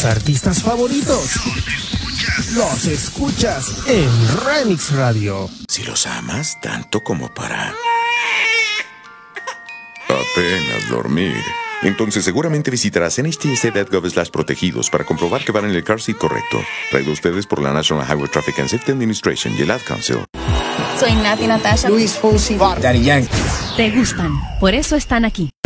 tus artistas favoritos los escuchas en Remix Radio. Si los amas tanto como para apenas dormir, entonces seguramente visitarás NHTSA.gov/protegidos para comprobar que van en el car seat correcto. Traído a ustedes por la National Highway Traffic and Safety Administration y el Ad Council. Soy Nati Natasha, Luis Fonsi, Daddy Yankee. Te gustan, por eso están aquí.